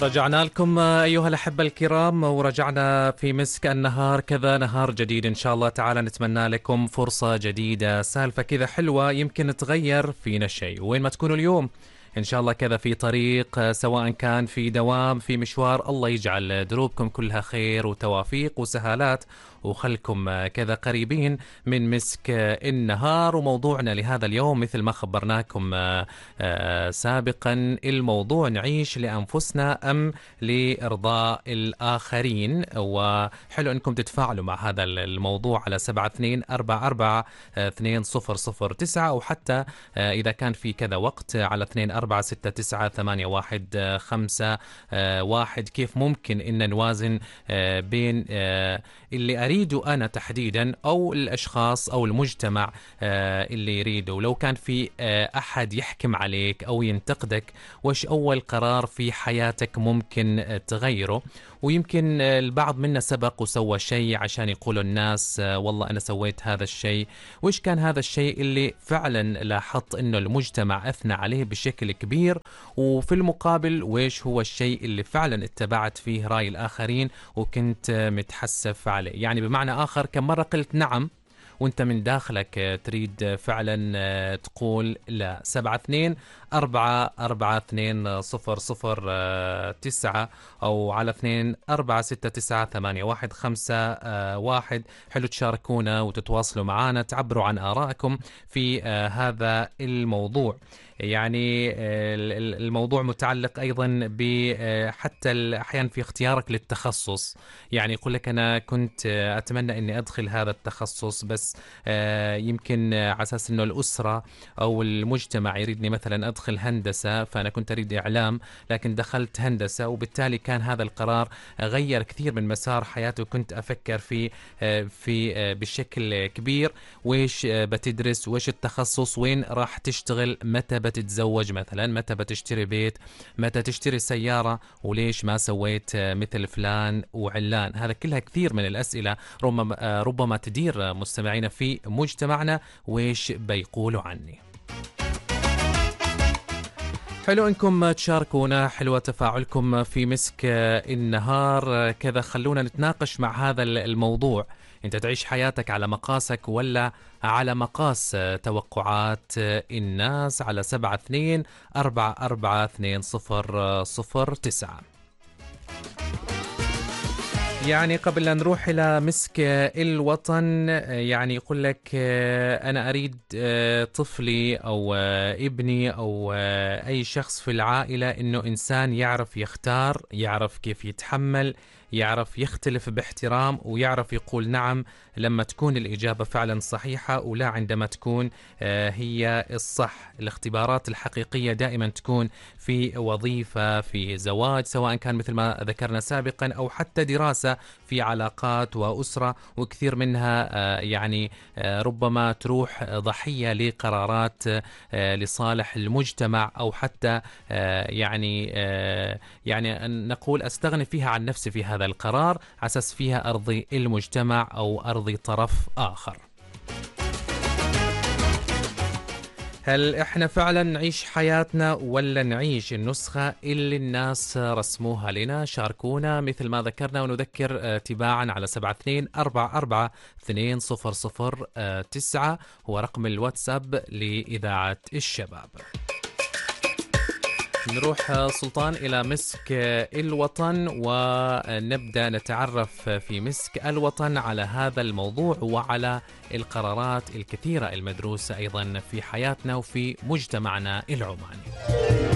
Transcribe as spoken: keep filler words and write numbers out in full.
رجعنا لكم أيها الأحبة الكرام، ورجعنا في مسك النهار، كذا نهار جديد إن شاء الله تعالى. نتمنى لكم فرصة جديدة، سالفة كذا حلوة يمكن تغير فينا الشيء وين ما تكونوا اليوم إن شاء الله، كذا في طريق، سواء كان في دوام في مشوار، الله يجعل دروبكم كلها خير وتوافيق وسهالات، وخلكم كذا قريبين من مسك النهار. وموضوعنا لهذا اليوم مثل ما خبرناكم سابقا، الموضوع نعيش لأنفسنا أم لإرضاء الآخرين؟ وحلو أنكم تتفاعلوا مع هذا الموضوع على سبعة اثنين أربعة أربعة اثنين صفر صفر تسعة، أو حتى إذا كان في كذا وقت على اثنين أربعة ستة تسعة ثمانية واحد خمسة واحد. كيف ممكن إن نوازن بين اللي أريده أنا تحديدا أو الأشخاص أو المجتمع اللي يريده؟ لو كان في أحد يحكم عليك أو ينتقدك، وش أول قرار في حياتك ممكن تغيره؟ ويمكن البعض منا سبق وسوى شيء عشان يقولوا الناس والله أنا سويت هذا الشيء. وش كان هذا الشيء اللي فعلا لاحظت إنه المجتمع أثنى عليه بشكل كبير؟ وفي المقابل وش هو الشيء اللي فعلا اتبعت فيه رأي الآخرين وكنت متحسف عليه؟ يعني بمعنى آخر، كم مرة قلت نعم وانت من داخلك تريد فعلا تقول لا؟ سبعة اثنين أربعة أربعة اثنين صفر صفر تسعة، أو على اثنين أربعة ستة تسعة ثمانية واحد خمسة واحد. حلو تشاركونا وتتواصلوا معنا، تعبروا عن آرائكم في هذا الموضوع. يعني الموضوع متعلق أيضا بحتى أحيانا في اختيارك للتخصص. يعني يقول لك أنا كنت أتمنى أني أدخل هذا التخصص، بس يمكن على أساس أنه الأسرة أو المجتمع يريدني مثلا أدخل هندسة، فأنا كنت أريد إعلام لكن دخلت هندسة، وبالتالي كان هذا القرار غير كثير من مسار حياتي. وكنت أفكر في في بشكل كبير ويش بتدرس، ويش التخصص، وين راح تشتغل، متى بتتزوج مثلا، متى بتشتري بيت، متى تشتري سيارة، وليش ما سويت مثل فلان وعلان. هذا كلها كثير من الأسئلة ربما ربما تدير مستمعينا في مجتمعنا، ويش بيقولوا عني. حلو انكم تشاركونا، حلوة تفاعلكم في مسك النهار. كذا خلونا نتناقش مع هذا الموضوع. انت تعيش حياتك على مقاسك ولا على مقاس توقعات الناس؟ على سبعة اثنين أربعة أربعة اثنين صفر صفر تسعة. يعني قبل أن نروح إلى مسك الوطن، يعني يقول لك أنا أريد طفلي أو ابني أو أي شخص في العائلة إنه إنسان يعرف يختار، يعرف كيف يتحمل، يعرف يختلف باحترام، ويعرف يقول نعم لما تكون الإجابة فعلا صحيحة، ولا عندما تكون هي الصح. الاختبارات الحقيقية دائما تكون في وظيفة، في زواج، سواء كان مثل ما ذكرنا سابقا، أو حتى دراسة، في علاقات وأسرة، وكثير منها يعني ربما تروح ضحية لقرارات لصالح المجتمع، أو حتى يعني يعني نقول أستغني فيها عن نفسي في هذا القرار على أساس فيها أرضي المجتمع أو أرضي طرف آخر. هل إحنا فعلا نعيش حياتنا ولا نعيش النسخة اللي الناس رسموها لنا؟ شاركونا مثل ما ذكرنا، ونذكر تباعا على سبعة اثنين أربعة أربعة اثنين صفر صفر تسعة هو رقم الواتساب لإذاعة الشباب. نروح سلطان إلى مسك الوطن، ونبدأ نتعرف في مسك الوطن على هذا الموضوع وعلى القرارات الكثيرة المدروسة أيضا في حياتنا وفي مجتمعنا العماني.